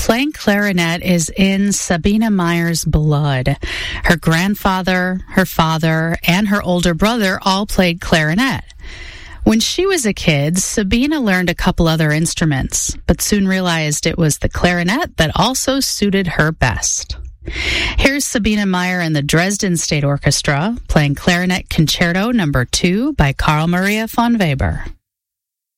Playing clarinet is in Sabine Meyer's blood. Her grandfather, her father, and her older brother all played clarinet. When she was a kid, Sabine learned a couple other instruments, but soon realized it was the clarinet that also suited her best. Here's Sabine Meyer and the Dresden State Orchestra playing Clarinet Concerto No. 2 by Carl Maria von Weber.